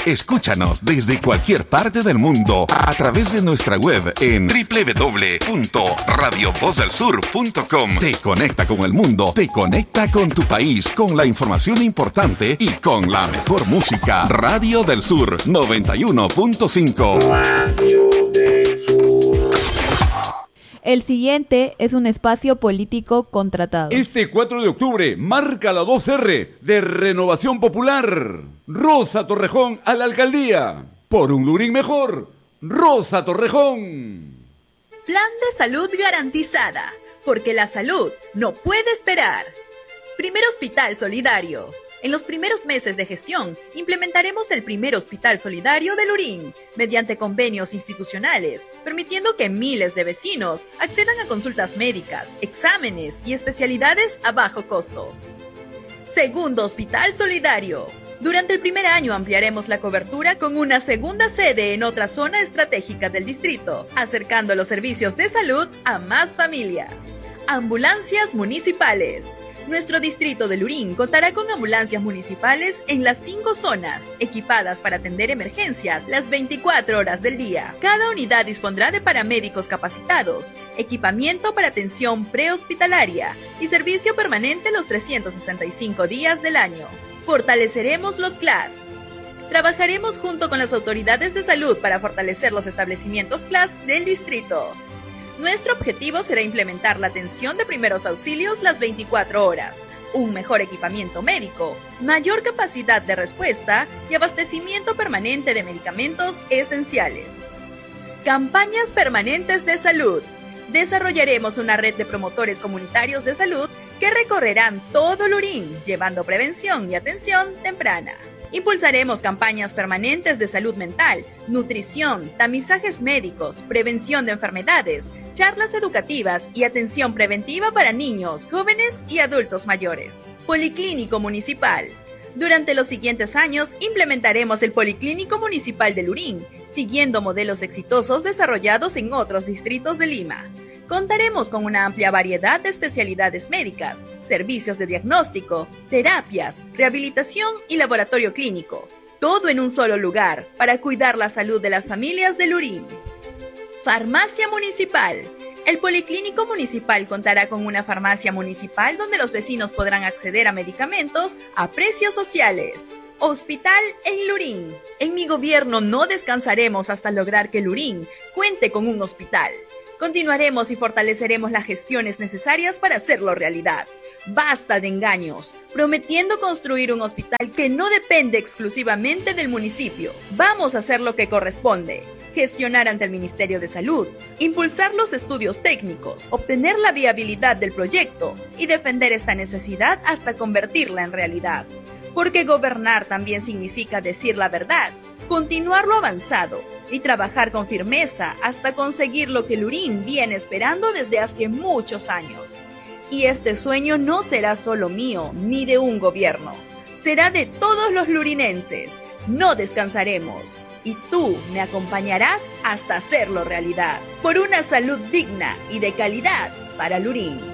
Escúchanos desde cualquier parte del mundo a través de nuestra web en www.radiovozelsur.com. Te conecta con el mundo, te conecta con tu país, con la información importante y con la mejor música. Radio del Sur 91.5. Radio del Sur. El siguiente es un espacio político contratado. Este 4 de octubre marca la 2R de Renovación Popular. Rosa Torrejón a la alcaldía. Por un Lurín mejor. Rosa Torrejón. Plan de salud garantizada, porque la salud no puede esperar. Primer Hospital Solidario. En los primeros meses de gestión, implementaremos el primer Hospital Solidario de Lurín, mediante convenios institucionales, permitiendo que miles de vecinos accedan a consultas médicas, exámenes y especialidades a bajo costo. Segundo Hospital Solidario. Durante el primer año ampliaremos la cobertura con una segunda sede en otra zona estratégica del distrito, acercando los servicios de salud a más familias. Ambulancias municipales. Nuestro distrito de Lurín contará con ambulancias municipales en las 5 zonas, equipadas para atender emergencias las 24 horas del día. Cada unidad dispondrá de paramédicos capacitados, equipamiento para atención prehospitalaria y servicio permanente los 365 días del año. Fortaleceremos los CLAS. Trabajaremos junto con las autoridades de salud para fortalecer los establecimientos CLAS del distrito. Nuestro objetivo será implementar la atención de primeros auxilios las 24 horas, un mejor equipamiento médico, mayor capacidad de respuesta y abastecimiento permanente de medicamentos esenciales. Campañas permanentes de salud. Desarrollaremos una red de promotores comunitarios de salud que recorrerán todo Lurín, llevando prevención y atención temprana. Impulsaremos campañas permanentes de salud mental, nutrición, tamizajes médicos, prevención de enfermedades, charlas educativas y atención preventiva para niños, jóvenes y adultos mayores. Policlínico Municipal. Durante los siguientes años implementaremos el Policlínico Municipal de Lurín, siguiendo modelos exitosos desarrollados en otros distritos de Lima. Contaremos con una amplia variedad de especialidades médicas, servicios de diagnóstico, terapias, rehabilitación y laboratorio clínico, todo en un solo lugar para cuidar la salud de las familias de Lurín. Farmacia Municipal. El Policlínico Municipal contará con una farmacia municipal donde los vecinos podrán acceder a medicamentos a precios sociales. Hospital en Lurín. En mi gobierno no descansaremos hasta lograr que Lurín cuente con un hospital. Continuaremos y fortaleceremos las gestiones necesarias para hacerlo realidad. Basta de engaños, prometiendo construir un hospital que no depende exclusivamente del municipio. Vamos a hacer lo que corresponde: gestionar ante el Ministerio de Salud, impulsar los estudios técnicos, obtener la viabilidad del proyecto y defender esta necesidad hasta convertirla en realidad. Porque gobernar también significa decir la verdad, continuar lo avanzado y trabajar con firmeza hasta conseguir lo que Lurín viene esperando desde hace muchos años. Y este sueño no será solo mío ni de un gobierno, será de todos los lurinenses. No descansaremos y tú me acompañarás hasta hacerlo realidad, por una salud digna y de calidad para Lurín.